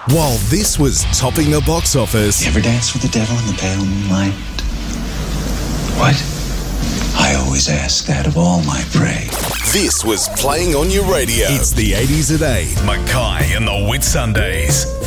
While this was topping the box office, You ever dance with the devil in the pale moonlight? What? I always ask that of all my prey. this was playing on your radio. It's the 80s at 8. Mackay and the Whitsundays.